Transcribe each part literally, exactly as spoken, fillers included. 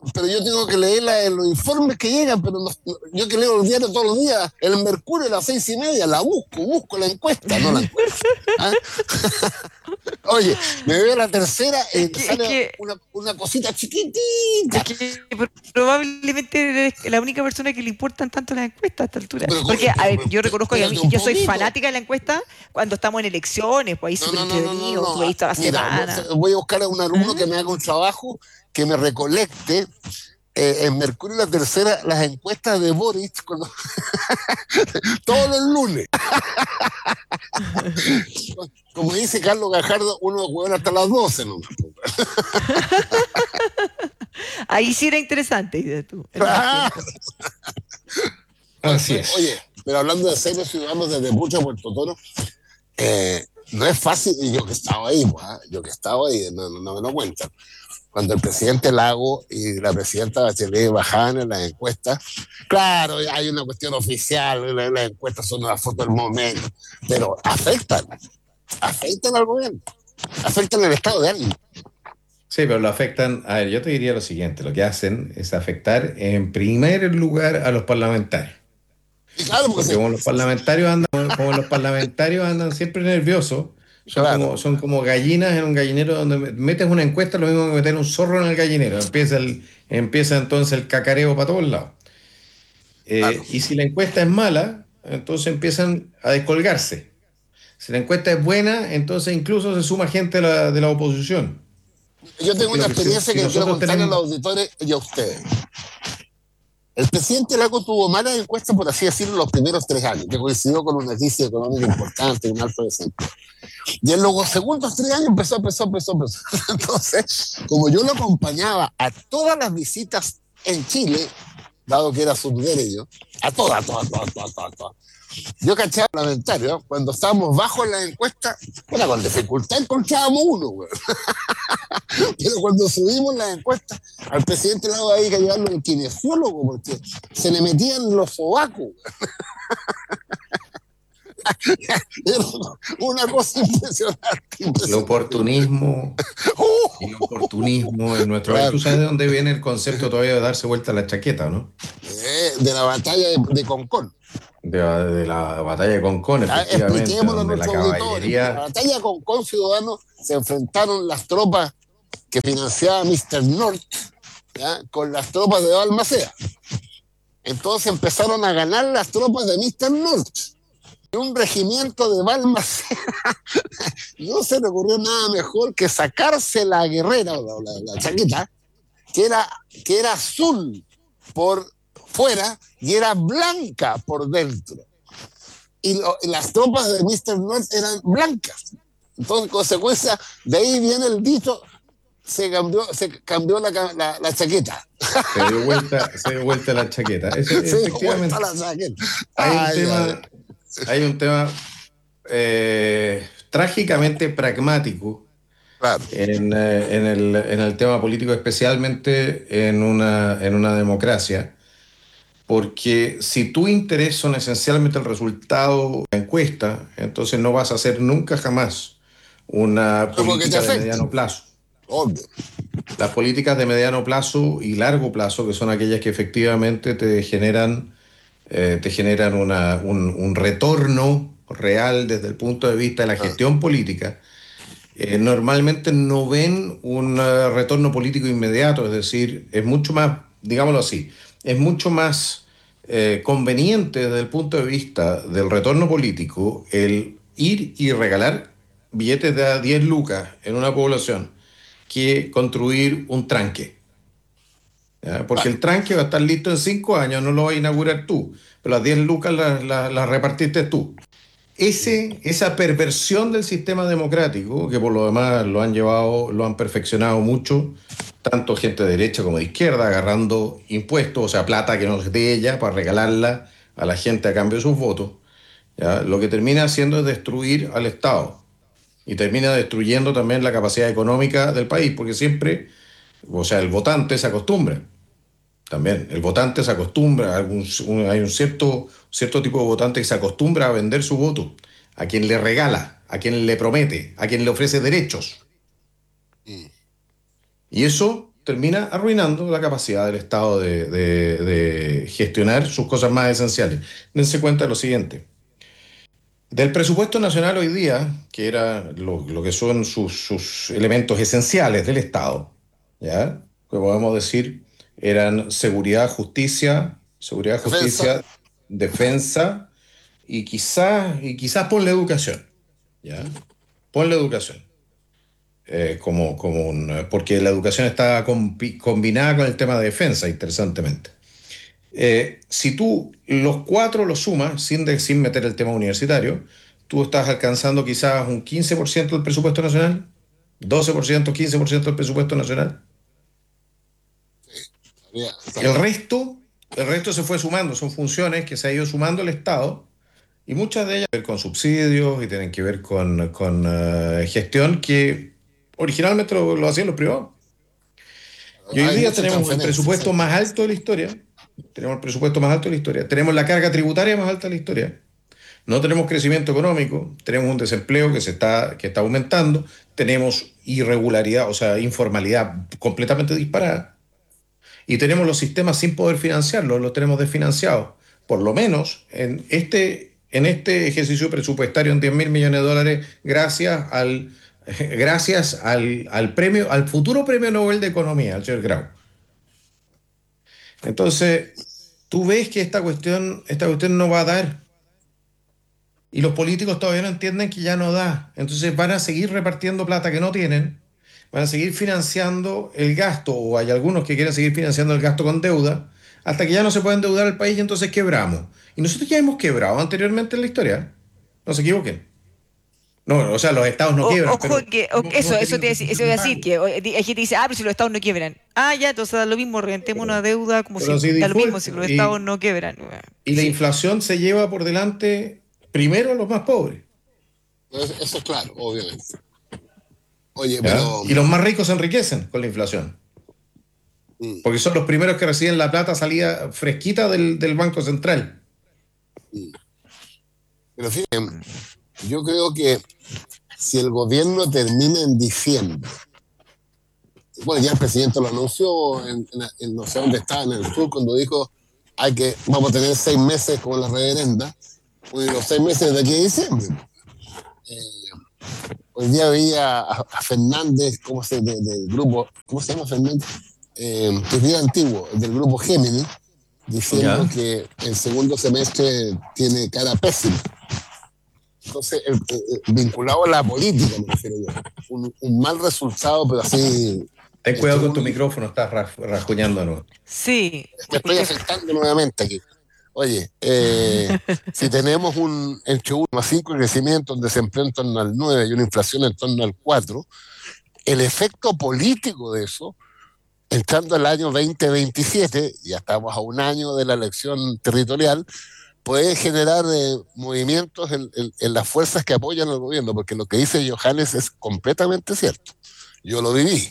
pero yo tengo que leer la, los informes que llegan, pero no, no, yo que leo los diarios todos los días, el Mercurio a las seis y media, la busco, busco la encuesta, no la encuesta. ¿Ah? Oye, me veo la tercera y Es me que, es sale que, una, una cosita chiquitita. es que probablemente eres la única persona que le importan tanto las encuestas a esta altura. Pero, Porque, a ver, pero, yo pero, reconozco que a mí, espérate un yo soy poquito. fanática de la encuesta cuando estamos en elecciones, pues ahí No, súper no, no, no, no, entretenido, no. tú veis toda la Mira, semana. voy a buscar a un alumno ¿Ah? que me haga un trabajo que me recolecte eh, en Mercurio la tercera las encuestas de Boric cuando, todos los lunes. Como dice Carlos Gajardo, uno juega hasta las doce, ¿no? Ahí sí era interesante, dices tú, el más Ah, tiempo. Así es. oye, pero hablando de seres ciudadanos desde Pucha a Puerto Toro, eh, no es fácil, y yo que estaba ahí, pues, ¿eh? yo que estaba ahí, no, no, no me lo cuentan. Cuando el presidente Lago y la presidenta Bachelet bajaban en las encuestas, claro, hay una cuestión oficial, las, las encuestas son una foto del momento, pero afectan, afectan al gobierno, afectan el estado de ánimo. Sí, pero lo afectan. A ver, yo te diría lo siguiente: lo que hacen es afectar en primer lugar a los parlamentarios. Y claro, porque Porque se, como los parlamentarios andan, como los parlamentarios andan siempre nerviosos, son claro, como, son como gallinas en un gallinero donde metes una encuesta, lo mismo que meter un zorro en el gallinero. Empieza, el, empieza entonces el cacareo para todos lados. claro. Eh, y si la encuesta es mala, entonces empiezan a descolgarse. Si la encuesta es buena, entonces incluso se suma gente de la, de la oposición. Yo tengo Porque una lo que si, experiencia si que quiero nosotros contarle a los tenemos... auditores y a ustedes. El presidente Lago tuvo malas encuestas, por así decirlo, los primeros tres años, que coincidió con una crisis económica importante, un alto desempleo. Y en los segundos tres años empezó, empezó, empezó, empezó. Entonces, como yo lo acompañaba a todas las visitas en Chile, dado que era subderecho, a todas, a todas, todas, todas, todas, todas. Yo cachaba parlamentario, cuando estábamos bajo en la encuesta, bueno, con dificultad encontrábamos uno, güey. Pero cuando subimos la encuesta, al presidente Lago ahí que llevarlo el kinesiólogo, porque se le metían los sobacos. Era una cosa impresionante. El impresionante. oportunismo, ¡Uh! el oportunismo en nuestro país. Claro. ¿Tú sabes de dónde viene el concepto todavía de darse vuelta a la chaqueta, no? Eh, de la batalla de, de Concón. De, de la batalla de Concón, Ah, efectivamente, expliquémoslo a donde la nuestros auditores. En la caballería... batalla de Concón, ciudadanos, se enfrentaron las tropas que financiaba míster North, ¿ya?, con las tropas de Balmaceda. Entonces empezaron a ganar las tropas de míster North. Y un regimiento de Balmaceda no se le ocurrió nada mejor que sacarse la guerrera, o la, la, la chaqueta, que era, que era azul por fuera y era blanca por dentro. Y, lo, y las tropas de míster North eran blancas. Entonces, en consecuencia, de ahí viene el dicho, se cambió, se cambió la, la, la chaqueta. Se dio vuelta, se dio vuelta la chaqueta. Ese, Se dio efectivamente, vuelta la chaqueta. hay un Ay, tema, ay. hay un tema eh, trágicamente pragmático Claro. en, eh, en, el, en el tema político, especialmente en una, en una democracia, porque si tu interés son esencialmente el resultado de la encuesta, entonces no vas a hacer nunca jamás una Pero porque te política de afecta. mediano plazo. Obvio. Las políticas de mediano plazo y largo plazo, que son aquellas que efectivamente te generan, eh, te generan una, un, un retorno real desde el punto de vista de la Ah. gestión política, eh, normalmente no ven un uh, retorno político inmediato, es decir, es mucho más, digámoslo así, es mucho más eh, conveniente desde el punto de vista del retorno político el ir y regalar billetes de a diez lucas en una población que construir un tranque. ¿Ya? Porque el tranque va a estar listo en cinco años, no lo vas a inaugurar tú, pero las diez lucas las la, la repartiste tú. Ese, esa perversión del sistema democrático, que por lo demás lo han llevado, lo han perfeccionado mucho, tanto gente de derecha como de izquierda, agarrando impuestos, o sea, plata que no es de ella, para regalarla a la gente a cambio de sus votos, ¿ya? Lo que termina haciendo es destruir al Estado y termina destruyendo también la capacidad económica del país, porque siempre, o sea, el votante se acostumbra. También, el votante se acostumbra, algún, un, hay un cierto, cierto tipo de votante que se acostumbra a vender su voto, a quien le regala, a quien le promete, a quien le ofrece derechos. Mm. Y eso termina arruinando la capacidad del Estado de, de- de gestionar sus cosas más esenciales. Dense cuenta de lo siguiente. Del presupuesto nacional hoy día, que era lo, lo que son sus, sus elementos esenciales del Estado, ¿ya? Que podemos decir eran seguridad, justicia, seguridad, Defensa, justicia, defensa y quizás y quizás por la educación, ¿ya? Por la educación. Eh, como, como un- porque la educación está compi- combinada con el tema de defensa, interesantemente. Eh, si tú los cuatro los sumas, sin, de- sin meter el tema universitario, tú estás alcanzando quizás un quince por ciento del presupuesto nacional, doce por ciento, quince por ciento del presupuesto nacional. ya, está El bien. resto, el resto se fue sumando, son funciones que se ha ido sumando el Estado y muchas de ellas tienen que ver con subsidios y tienen que ver con, con eh, gestión que originalmente lo, lo hacían los privados. Y hoy Hay día muchas tenemos el transferencias, presupuesto más exactamente. alto de la historia, tenemos el presupuesto más alto de la historia, tenemos la carga tributaria más alta de la historia. No tenemos crecimiento económico, tenemos un desempleo que se está, que está aumentando, tenemos irregularidad, o sea, informalidad completamente disparada, y tenemos los sistemas sin poder financiarlos, los tenemos desfinanciados. Por lo menos en este, en este ejercicio presupuestario en diez mil millones de dólares, gracias al, gracias al, al premio, al futuro premio Nobel de Economía, al señor Grau. Entonces, tú ves que esta cuestión, esta cuestión no va a dar. Y los políticos todavía no entienden que ya no da. Entonces van a seguir repartiendo plata que no tienen, van a seguir financiando el gasto, o hay algunos que quieren seguir financiando el gasto con deuda, hasta que ya no se puede endeudar el país y entonces quebramos. Y nosotros ya hemos quebrado anteriormente en la historia. No se equivoquen. No, o sea, los estados no O- quiebran, ojo pero que, o- hemos, eso, hemos eso tenido te, dec- eso suspensión iba de a decir, pago. que o- di- hay gente que dice, ah, pero si los estados no quiebran. Ah, ya, entonces da lo mismo, rentemos una deuda como Pero si siempre. Da lo mismo default, si los estados y, no quiebran. Bueno, y la sí. inflación se lleva por delante primero a los más pobres. Entonces, eso es claro, obviamente. Oye, ¿Ya? pero Y los más ricos se enriquecen con la inflación. mm, Porque son los primeros que reciben la plata salida fresquita del, del Banco Central. mm. Pero fíjense, yo creo que si el gobierno termina en diciembre, bueno, ya el presidente lo anunció en, en- en no sé dónde estaba, en el sur, cuando dijo hay que, vamos a tener seis meses con la reverenda, pues los seis meses de aquí a diciembre. Eh, Hoy día veía a, a Fernández, ¿cómo se, de- del grupo, ¿cómo se llama Fernández? Eh, que es bien antiguo, del grupo Géminis, diciendo Ya. que el segundo semestre tiene cara pésima. Entonces, el- el- el- vinculado a la política, me refiero yo. Un, un mal resultado, pero así, Ten entre cuidado con tu uno y micrófono, estás raj- rasguñando de nuevo. Sí, te estoy porque afectando nuevamente aquí. Oye, eh, si tenemos un entre uno coma cinco de crecimiento, un desempleo en torno al nueve y una inflación en torno al cuatro, el efecto político de eso, entrando al año veinte veintisiete, ya estamos a un año de la elección territorial, puede generar eh, movimientos en, en- en las fuerzas que apoyan al gobierno, porque lo que dice Johannes es completamente cierto. Yo lo viví.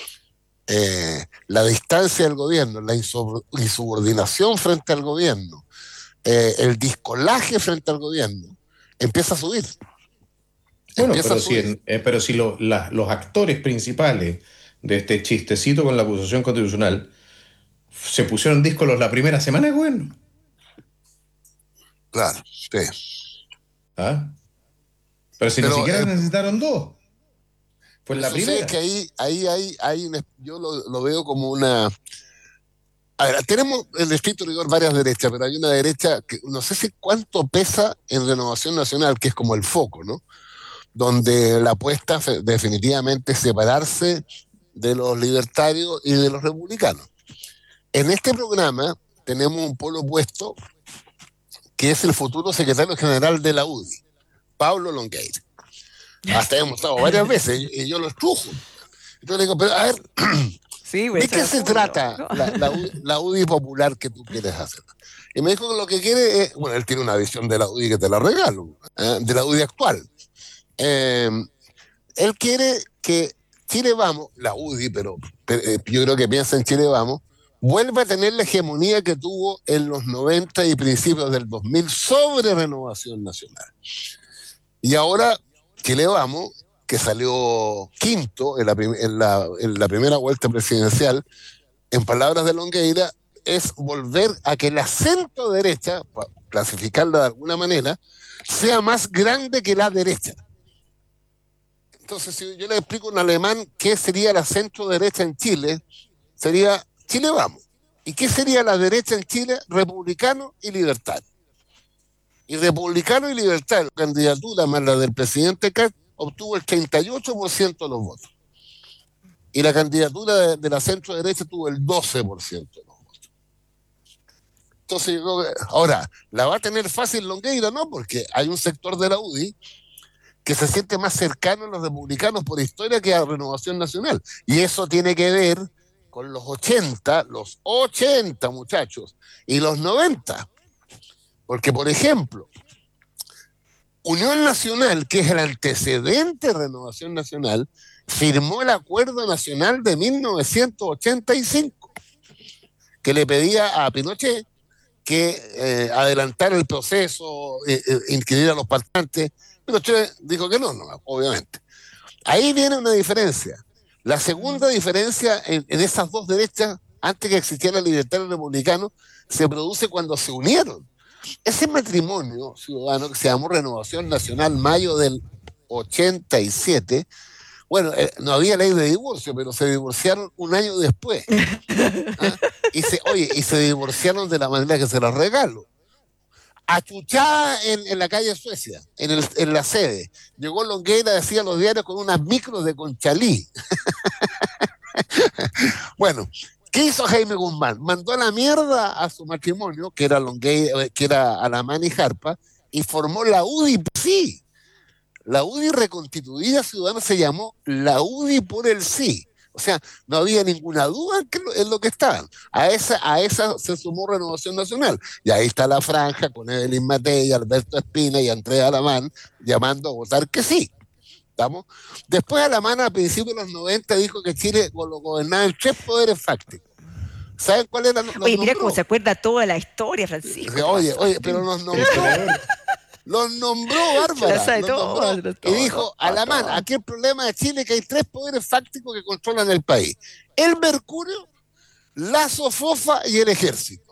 Eh, la distancia del gobierno, la insub- insubordinación frente al gobierno, eh, el discolaje frente al gobierno, empieza a subir, Bueno, empieza a pero si, subir. en- eh, pero si lo- la- los actores principales de este chistecito con la acusación constitucional se pusieron díscolos la primera semana de gobierno. Claro, sí. ¿Ah? Pero si ni Pero siquiera el, necesitaron dos, fue pero la sucede que primera. ahí, ahí, hay, hay una- yo lo, lo veo como una. A ver, tenemos en estricto rigor varias derechas, pero hay una derecha que no sé si cuánto pesa en Renovación Nacional, que es como el foco, ¿no? Donde la apuesta fe- definitivamente es separarse de los libertarios y de los republicanos. En este programa tenemos un polo opuesto que es el futuro secretario general de la U D I, Pablo Longueira. Hasta hemos estado varias veces y, y yo lo estrujo. Entonces le digo, pero a ver, sí, ¿de güey, qué se trata la, la, U- la U D I popular que tú quieres hacer? Y me dijo que lo que quiere es, bueno, él tiene una visión de la U D I que te la regalo, ¿eh? De la U D I actual. Eh, Él quiere que Chile Vamos, la U D I, pero, pero, eh, yo creo que piensa en Chile Vamos, vuelva a tener la hegemonía que tuvo en los noventa y principios del dos mil sobre Renovación Nacional. Y ahora Chile Vamos que salió quinto en la, en la, en la primera vuelta presidencial, en palabras de Longueira, es volver a que la centro derecha, para clasificarla de alguna manera, sea más grande que la derecha. Entonces, si yo le explico en alemán qué sería la centro derecha en Chile, sería Chile Vamos. ¿Y qué sería la derecha en Chile? Republicano y libertario. Y republicano y libertario, la candidatura más la del presidente Kast, obtuvo el treinta y ocho por ciento de los votos. Y la candidatura de, de la centro derecha tuvo el doce por ciento de los votos. Entonces, yo creo que, ahora, ¿la va a tener fácil Longueira? No, porque hay un sector de la U D I que se siente más cercano a los republicanos por historia que a Renovación Nacional. Y eso tiene que ver con los ochenta, los ochenta muchachos, y los noventa. Porque, por ejemplo, Unión Nacional, que es el antecedente de Renovación Nacional, firmó el Acuerdo Nacional de mil novecientos ochenta y cinco, que le pedía a Pinochet que eh, adelantara el proceso, eh, eh, inscribir a los partantes. Pinochet dijo que no, no, obviamente. Ahí viene una diferencia. La segunda diferencia en, en esas dos derechas, antes que existiera libertario y republicano, se produce cuando se unieron. Ese matrimonio ciudadano que se llamó Renovación Nacional, mayo del ochenta y siete, bueno, eh, no había ley de divorcio, pero se divorciaron un año después. ¿Ah? Y se, oye, y se divorciaron de la manera que se los regalo. Achuchada en, en la calle Suecia, en, el, en la sede. Llegó Longueira, decía los diarios, con unas micros de Conchalí. Bueno, ¿qué hizo Jaime Guzmán? Mandó a la mierda a su matrimonio, que era Longueira, que era Alamán y Jarpa, y formó la U D I, sí. La U D I reconstituida ciudadana se llamó la U D I por el sí. O sea, no había ninguna duda en lo que estaban. A esa, a esa se sumó Renovación Nacional. Y ahí está la franja con Evelyn Matei, Alberto Espina y Andrés Alamán llamando a votar que sí. ¿Estamos? Después Alamán, a principios de los noventa, dijo que Chile lo gobernaba en tres poderes fácticos. ¿Saben cuál era? Los oye, mira nombró. cómo se acuerda toda la historia, Francisco. Oye, oye, pero nos nombró. Los nombró Bárbara. Los nombró, y dijo, Alamán, aquí el problema de Chile es que hay tres poderes fácticos que controlan el país. El Mercurio, la Sofofa y el Ejército.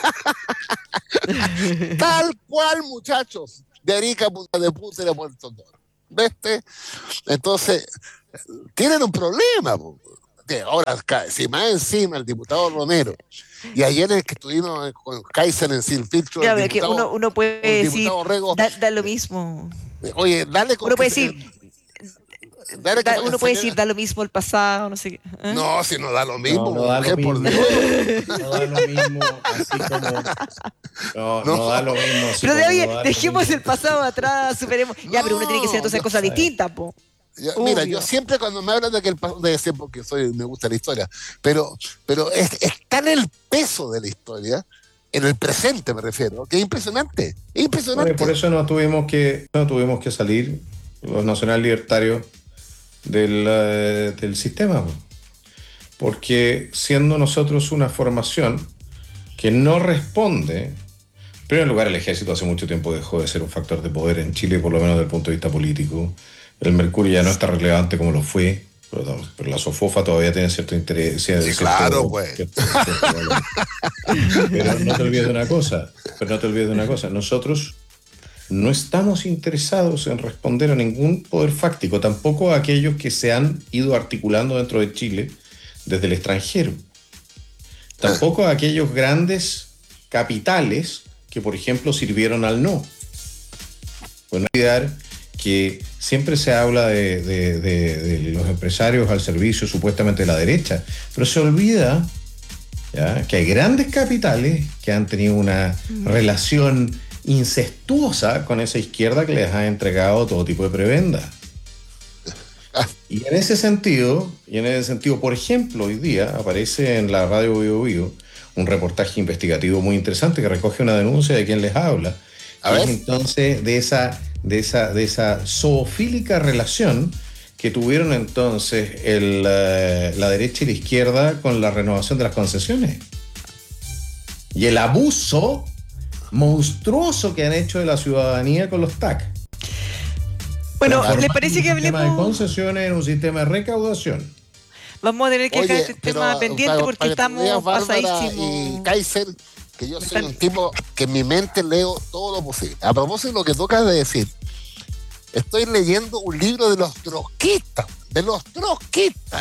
Tal cual, muchachos, de Arica, Punta de Puta y de Puerto Toro. ¿Viste? Entonces, tienen un problema. Ahora, si más encima el diputado Romero, y ayer es que estuvimos con Kaiser en Sin Filtro, ya, el diputado, que uno, uno puede decir, Rego, da, da lo mismo. Oye, dale con uno puede decir, dale da, uno puede decir, da lo mismo el pasado, no sé qué. ¿Eh? No, si no da lo mismo. No, no da lo mismo. Por no da lo mismo, así como... No, no, no da lo mismo. Pero de, oye, no dejemos el pasado atrás, superemos. No, ya, pero uno tiene que hacer entonces cosas distintas, po. Yo, mira, yo siempre cuando me hablan de que el pasado, debe ser porque soy, me gusta la historia, pero, pero es, está en el peso de la historia, en el presente me refiero, que es impresionante, es impresionante. Por eso no tuvimos que, no tuvimos que salir los nacional libertarios del, uh, del sistema, porque siendo nosotros una formación que no responde, en primer lugar el ejército hace mucho tiempo dejó de ser un factor de poder en Chile, por lo menos desde el punto de vista político. El Mercurio ya no es tan relevante como lo fue, pero, pero la Sofofa todavía tiene cierto interés. Sí, cierto, claro, pues. Cierto, cierto, pero no te olvides de una cosa, pero no te olvides de una cosa, nosotros no estamos interesados en responder a ningún poder fáctico, tampoco a aquellos que se han ido articulando dentro de Chile desde el extranjero, tampoco a aquellos grandes capitales que, por ejemplo, sirvieron al no. Pues no olvidar que siempre se habla de, de, de, de los empresarios al servicio supuestamente de la derecha, pero se olvida ¿ya? que hay grandes capitales que han tenido una relación incestuosa con esa izquierda que les ha entregado todo tipo de prebenda. Y en ese sentido, y en ese sentido, por ejemplo, hoy día aparece en la radio Bio Bio un reportaje investigativo muy interesante que recoge una denuncia de quien les habla. A ver. Entonces, de esa, de esa, de esa zoofílica relación que tuvieron entonces el, uh, la derecha y la izquierda con la renovación de las concesiones. Y el abuso monstruoso que han hecho de la ciudadanía con los T A C. Bueno, transformar ¿les parece que un sistema de hablemos? concesiones en un sistema de recaudación. Vamos a tener que dejar Oye, este pero tema pendiente para- porque para que tú estamos veas, Bárbara y pasadísimos. Kaiser, que yo soy Están- un tipo que en mi mente leo todo lo posible. A propósito de lo que tú acabas de decir, estoy leyendo un libro de los trotskistas, de los trotskistas.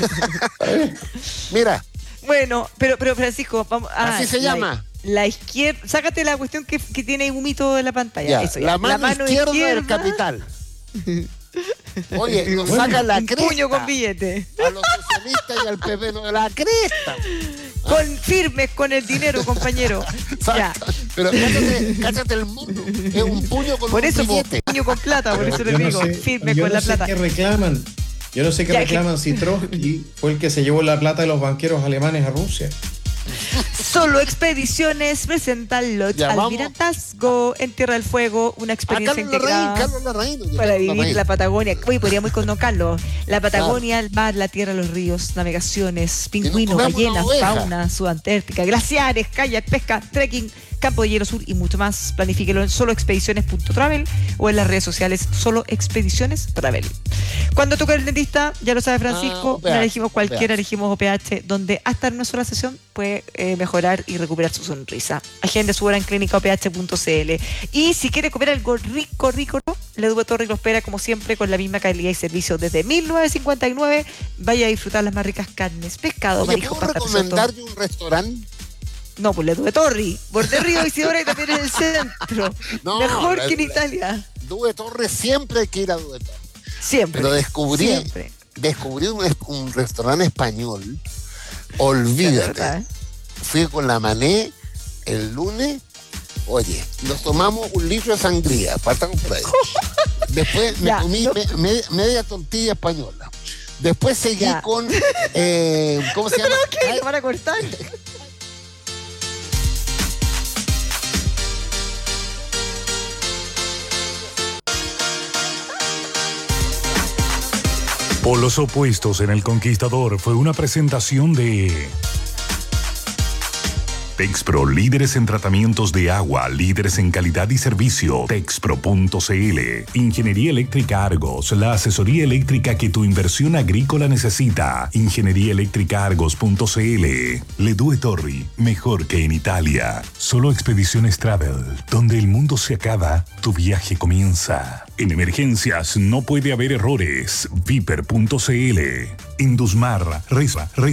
Mira, Bueno, pero, pero Francisco, vamos ah, Así se la- llama. La izquierda, sácate la cuestión que, que tiene un mito en la pantalla. ya, Eso, ya. la, mano izquierda, del capital. Oye, nos Bueno, saca la Un cresta puño con billete. a los socialistas y al P P, no, la cresta. Con firmes con el dinero, compañero. Ya. Exacto. Pero cállate, cállate el mundo. Es un puño con Por un eso, po, billete. puño con plata, por Pero eso yo les no digo, sé- firmes yo con no la sé plata. qué reclaman. Yo no sé qué Ya, reclaman si Trotsky fue el que se llevó la plata de los banqueros alemanes a Rusia. Solo Expediciones presenta Lodge Ya, vamos. Almirantazgo en Tierra del Fuego, una Ah, experiencia Carlos Larraín, integrada Carlos Larraín. oye, para Carlos vivir Larraín. la Patagonia. Oye, podríamos ir con Don Carlos. La Patagonia, el mar, la tierra, los ríos, navegaciones, pingüinos, comemos una ballenas, oveja. fauna subantártica, glaciares, kayak, pesca, trekking, campo de hielo sur y mucho más. Planifíquelo en solo expediciones punto travel o en las redes sociales Solo Expediciones Travel. Cuando toca el dentista, ya lo sabe Francisco, Ah, O P H, no elegimos cualquiera, O P H. elegimos O P H, donde hasta en una sola sesión puede eh, mejorar y recuperar su sonrisa. Agende su hora en clínica o p h punto c l. Y si quiere comer algo rico, rico, ¿no? La Dube Torre lo espera como siempre con la misma calidad y servicio desde mil novecientos cincuenta y nueve. Vaya a disfrutar las más ricas carnes, pescado, Oye, marisco, ¿puedo pasta, risotto. recomendarle un restaurante? No, pues la Dube Torre, Borde Río, Isidora y también en el centro. No, Mejor la- que en la- Italia. Dube Torres, siempre hay que ir a Dube Torres. Siempre. Pero descubrí, Siempre. descubrí un, un restaurante español. Es Olvídate. verdad, ¿eh? Fui con la Mané el lunes. Oye, nos tomamos un litro de sangría, partamos por ahí. Después me Ya, comí no- me- me- media tortilla española. Después seguí Ya. con, eh, ¿cómo se llama? ¿Pero qué? Ay, ¿Lo van a cortar? Polos opuestos en El Conquistador fue una presentación de Texpro, líderes en tratamientos de agua, líderes en calidad y servicio. Texpro punto c l. Ingeniería Eléctrica Argos, la asesoría eléctrica que tu inversión agrícola necesita. Ingeniería Eléctrica Argos punto c l. Le Due Torri, mejor que en Italia. Solo Expediciones Travel, donde el mundo se acaba, tu viaje comienza. En emergencias no puede haber errores. Viper punto c l. Indusmar, Reza,